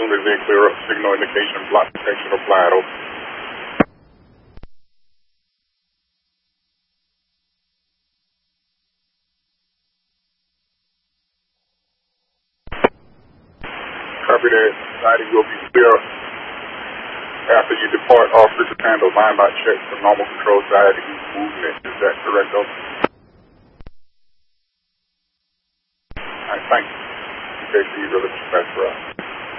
soon as they clear up, signal indication, block detection applied. Over. Copy that. Sighting will be clear after you depart officer to handle line by check for normal control sighting movement. Is that correct, officer? All right, thank you. Okay, see you, brother. That's right.